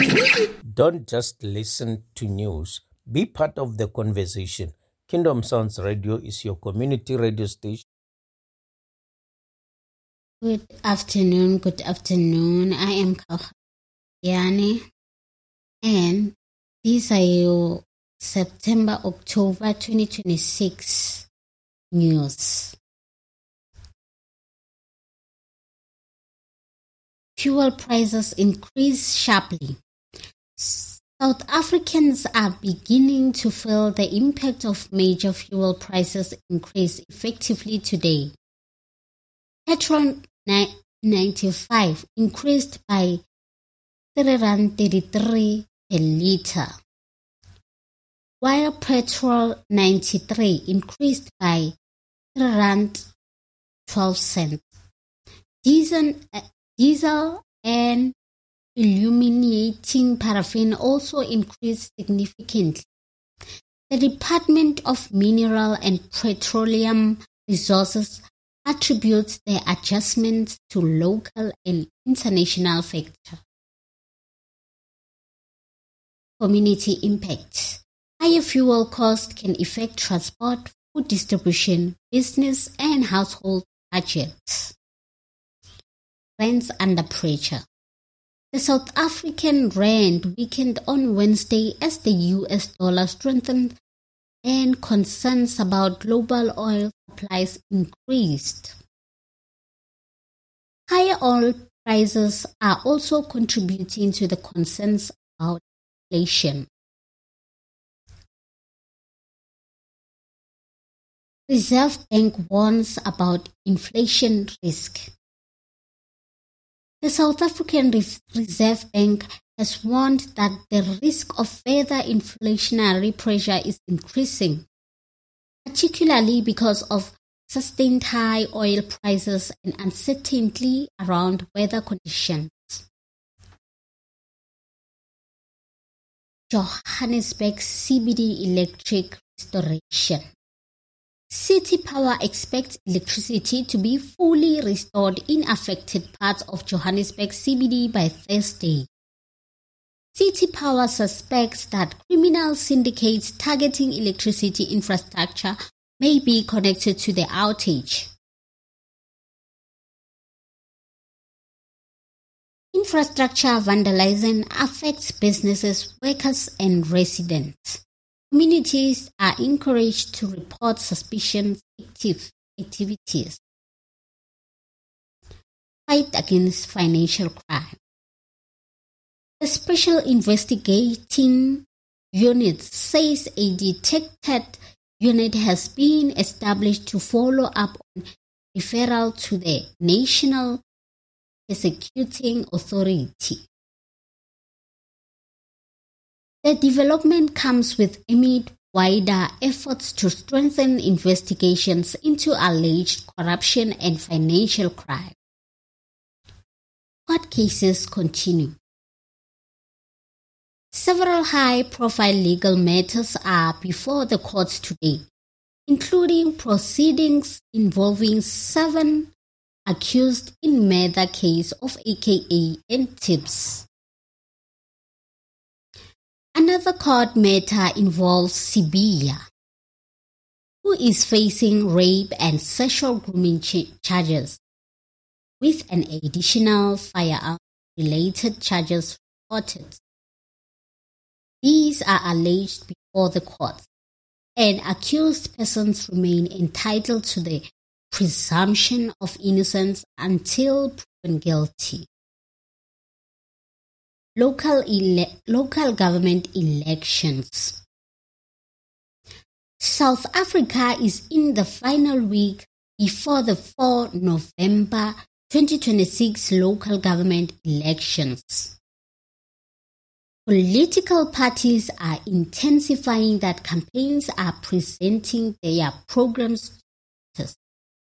Don't just listen to news, be part of the conversation. Kingdom Sounds Radio is your community radio station. Good afternoon. I am Kauhayane, and these are your September-October 2026 news. Fuel prices increase sharply. South Africans are beginning to feel the impact of major fuel prices increase effectively today. Petrol 95 increased by R3.33 per litre, while petrol 93 increased by R3.12. Diesel and illuminating paraffin also increased significantly. The Department of Mineral and Petroleum Resources attributes the adjustments to local and international factors. Community impact. Higher fuel costs can affect transport, food distribution, business, and household budgets. Rands under pressure. The South African rand weakened on Wednesday as the US dollar strengthened and concerns about global oil supplies increased. Higher oil prices are also contributing to the concerns about inflation. Reserve Bank warns about inflation risk. The South African Reserve Bank has warned that the risk of further inflationary pressure is increasing, particularly because of sustained high oil prices and uncertainty around weather conditions. Johannesburg CBD electric restoration. City Power expects electricity to be fully restored in affected parts of Johannesburg CBD by Thursday. City Power suspects that criminal syndicates targeting electricity infrastructure may be connected to the outage. Infrastructure vandalism affects businesses, workers, and residents. Communities are encouraged to report suspicious activities. Fight against financial crime. The Special Investigating Unit says a detected unit has been established to follow up on referral to the National Prosecuting Authority. The development comes amid wider efforts to strengthen investigations into alleged corruption and financial crime. Court cases continue. Several high-profile legal matters are before the courts today, including proceedings involving 7 accused in murder case of AKA and TIPS. Another court matter involves Sibiya, who is facing rape and sexual grooming charges, with an additional firearm-related charges reported. These are alleged before the courts, and accused persons remain entitled to the presumption of innocence until proven guilty. Local government elections. South Africa is in the final week before the 4 November 2026 local government elections. Political parties are intensifying that campaigns are presenting their programs to voters.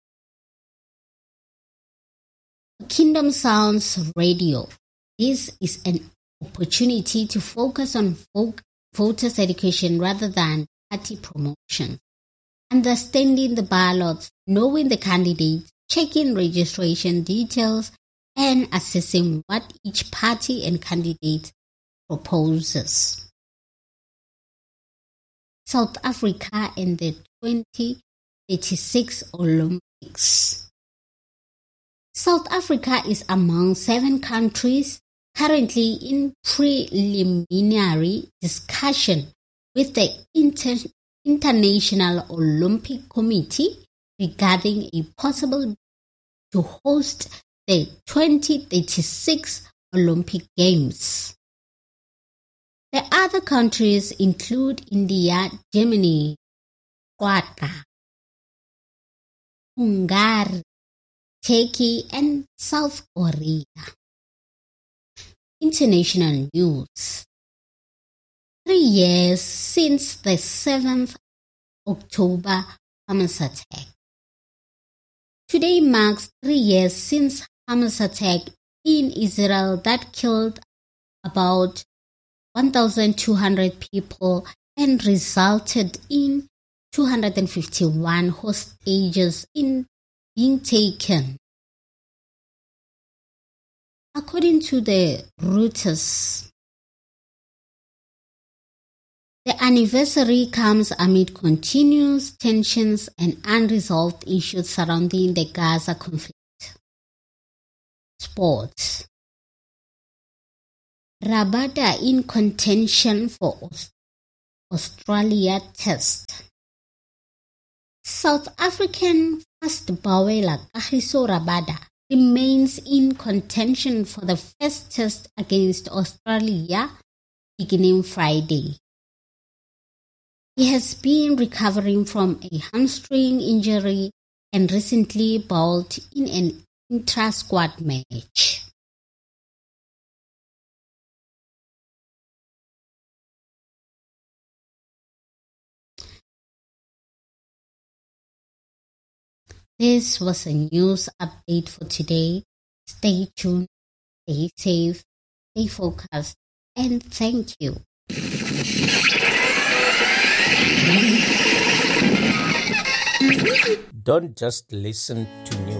Kingdom Sounds Radio. This is an opportunity to focus on voters' education rather than party promotion. Understanding the ballots, knowing the candidates, checking registration details, and assessing what each party and candidate proposes. South Africa and the 2036 Olympics. South Africa is among 7 countries currently in preliminary discussion with the International Olympic Committee regarding a possible bid to host the 2036 Olympic Games. The other countries include India, Germany, Qatar, Hungary, Turkey, and South Korea. International news. 3 years since the 7th October Hamas attack. Today marks 3 years since Hamas attack in Israel that killed about 1,200 people and resulted in 251 hostages in being taken. According to the Reuters, the anniversary comes amid continuous tensions and unresolved issues surrounding the Gaza conflict. Sports. Rabada in contention for Australia Test. South African fast bowler Kagiso Rabada remains in contention for the first test against Australia beginning Friday. He has been recovering from a hamstring injury and recently bowled in an intra-squad match. This was a news update for today. Stay tuned, stay safe, stay focused, and thank you. Don't just listen to news.